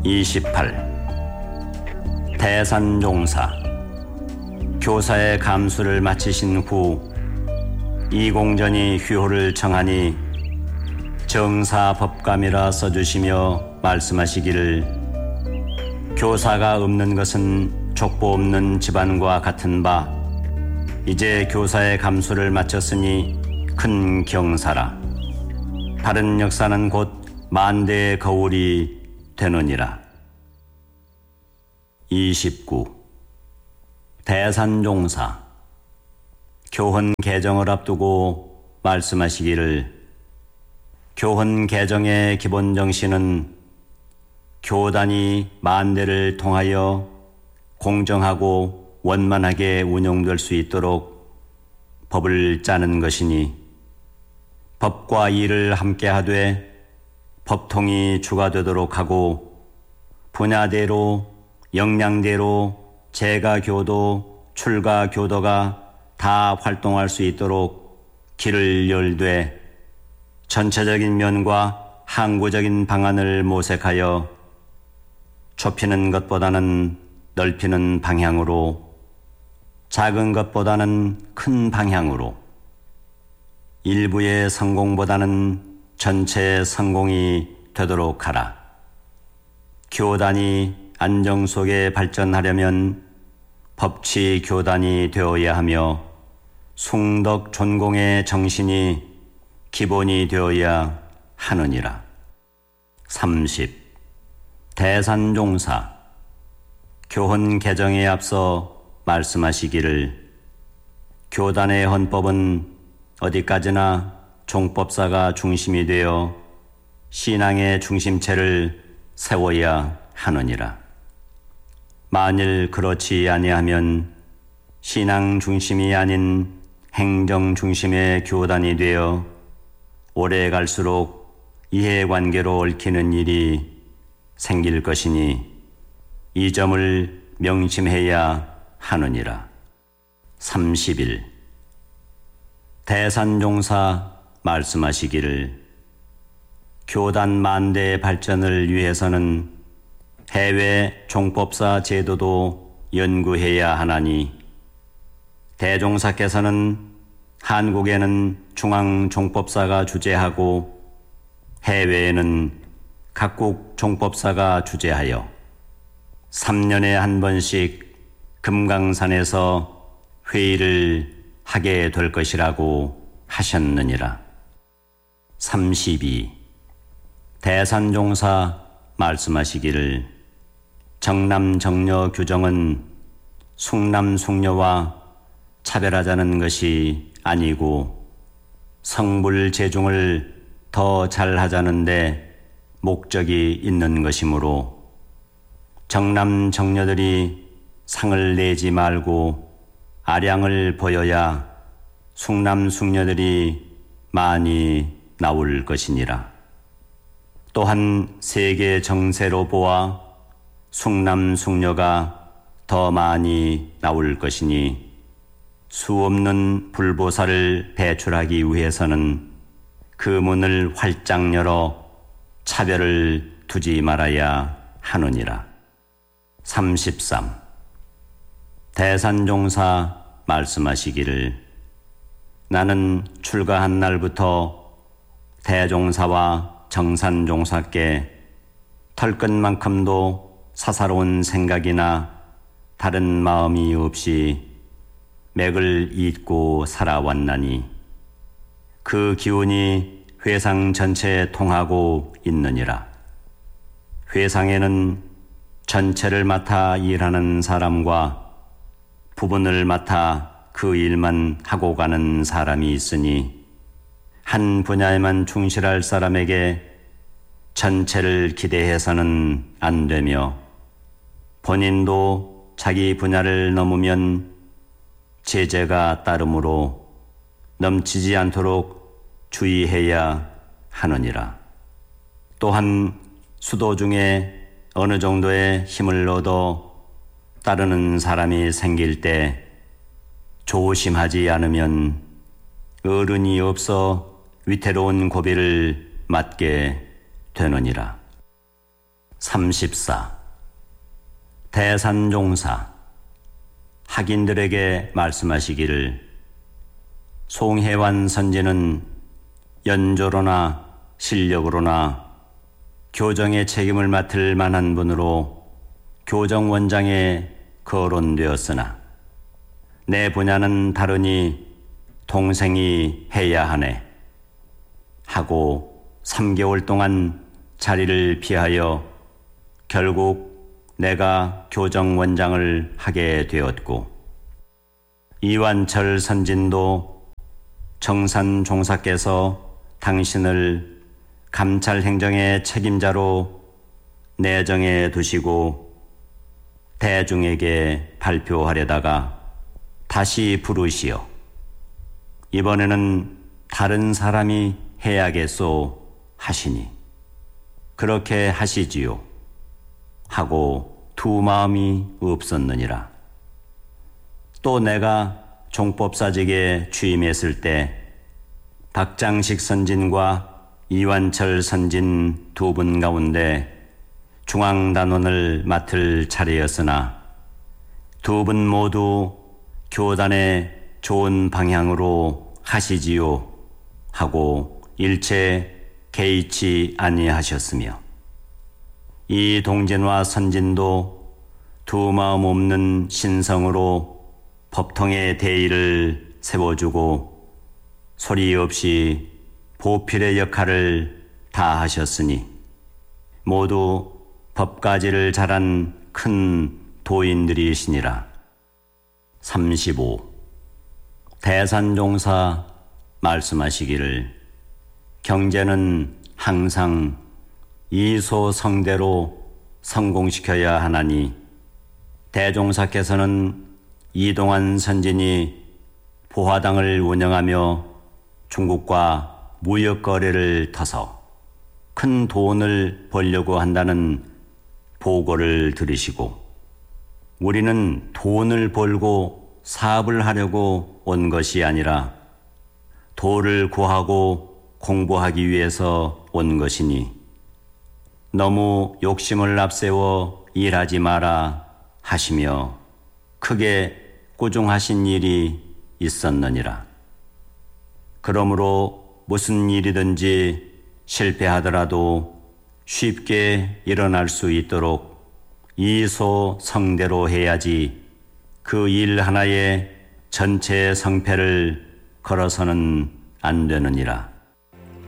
28. 대산종사. 교사의 감수를 마치신 후 이공전이 휴호를 청하니 정사법감이라 써주시며 말씀하시기를, 교사가 없는 것은 족보 없는 집안과 같은 바 이제 교사의 감수를 마쳤으니 큰 경사라. 바른 역사는 곧 만대의 거울이 되느니라. 29. 대산종사. 교헌 개정을 앞두고 말씀하시기를, 교헌 개정의 기본 정신은 교단이 만대를 통하여 공정하고 원만하게 운영될 수 있도록 법을 짜는 것이니, 법과 일을 함께 하되 법통이 주가되도록 하고 분야대로 역량대로 재가교도 출가교도가 다 활동할 수 있도록 길을 열되 전체적인 면과 항구적인 방안을 모색하여 좁히는 것보다는 넓히는 방향으로, 작은 것보다는 큰 방향으로, 일부의 성공보다는 전체의 성공이 되도록 하라. 교단이 안정 속에 발전하려면 법치 교단이 되어야 하며 숭덕 존공의 정신이 기본이 되어야 하느니라. 30. 대산종사. 교헌 개정에 앞서 말씀하시기를, 교단의 헌법은 어디까지나 종법사가 중심이 되어 신앙의 중심체를 세워야 하느니라. 만일 그렇지 아니하면 신앙 중심이 아닌 행정 중심의 교단이 되어 오래 갈수록 이해관계로 얽히는 일이 생길 것이니 이 점을 명심해야 하느니라. 31. 대산종사 말씀하시기를, 교단 만대의 발전을 위해서는 해외 종법사 제도도 연구해야 하나니, 대종사께서는 한국에는 중앙종법사가 주재하고 해외에는 각국 종법사가 주재하여 3년에 한 번씩 금강산에서 회의를 하게 될 것이라고 하셨느니라. 32. 대산종사 말씀하시기를, 정남정녀 규정은 숭남숭녀와 차별하자는 것이 아니고 성불재중을 더 잘하자는데 목적이 있는 것이므로 정남정녀들이 상을 내지 말고 아량을 보여야 숭남숭녀들이 많이 나올 것이니라. 또한 세계 정세로 보아 숭남숭녀가 더 많이 나올 것이니 수없는 불보살을 배출하기 위해서는 그 문을 활짝 열어 차별을 두지 말아야 하느니라. 33. 대산종사 말씀하시기를, 나는 출가한 날부터 대종사와 정산종사께 털끝만큼도 사사로운 생각이나 다른 마음이 없이 맥을 잇고 살아왔나니 그 기운이 회상 전체에 통하고 있느니라. 회상에는 전체를 맡아 일하는 사람과 부분을 맡아 그 일만 하고 가는 사람이 있으니 한 분야에만 충실할 사람에게 전체를 기대해서는 안 되며 본인도 자기 분야를 넘으면 제재가 따르므로 넘치지 않도록 주의해야 하느니라. 또한 수도 중에 어느 정도의 힘을 얻어 따르는 사람이 생길 때 조심하지 않으면 어른이 없어 위태로운 고비를 맞게 되느니라. 34. 대산종사. 학인들에게 말씀하시기를 송혜완 선지는 연조로나 실력으로나 교정의 책임을 맡을 만한 분으로 교정원장에 거론되었으나 내 분야는 다르니 동생이 해야 하네 하고 3개월 동안 자리를 피하여 결국 내가 교정원장을 하게 되었고, 이완철 선진도 정산 종사께서 당신을 감찰행정의 책임자로 내정해 두시고 대중에게 발표하려다가 다시 부르시어 이번에는 다른 사람이 해야겠소 하시니 그렇게 하시지요 하고 두 마음이 없었느니라. 또 내가 종법사직에 취임했을 때 박장식 선진과 이완철 선진 두 분 가운데 중앙단원을 맡을 차례였으나 두 분 모두 교단의 좋은 방향으로 하시지요 하고 일체 개의치 아니하셨으며 이 동진과 선진도 두 마음 없는 신성으로 법통의 대의를 세워주고 소리 없이 보필의 역할을 다 하셨으니 모두 법가지를 잘한 큰 도인들이시니라. 35. 대산종사 말씀하시기를 경제는 항상 이소성대로 성공시켜야 하나니 대종사께서는 이동환 선진이 보화당을 운영하며 중국과 무역거래를 터서 큰 돈을 벌려고 한다는 보고를 들으시고 우리는 돈을 벌고 사업을 하려고 온 것이 아니라 도를 구하고 공부하기 위해서 온 것이니 너무 욕심을 앞세워 일하지 마라 하시며 크게 꾸중하신 일이 있었느니라. 그러므로 무슨 일이든지 실패하더라도 쉽게 일어날 수 있도록 이소성대로 해야지 그 일 하나에 전체 성패를 걸어서는 안 되느니라.